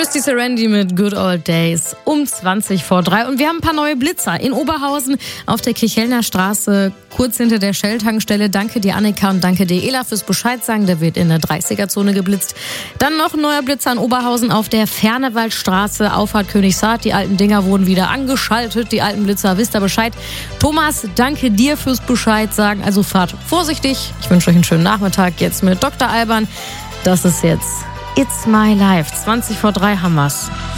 Christy Serendi mit Good Old Days um 3:20. Und wir haben ein paar neue Blitzer in Oberhausen auf der Kirchhellner Straße, kurz hinter der Shell-Tankstelle. Danke dir, Annika, und danke dir, Ela, fürs Bescheid sagen. Der wird in der 30er-Zone geblitzt. Dann noch ein neuer Blitzer in Oberhausen auf der Fernewaldstraße, Auffahrt Königshardt. Die alten Dinger wurden wieder angeschaltet. Die alten Blitzer, wisst ihr Bescheid. Thomas, danke dir fürs Bescheid sagen. Also fahrt vorsichtig. Ich wünsche euch einen schönen Nachmittag jetzt mit Dr. Alban. Das ist jetzt It's My Life. 3:20 haben wir's.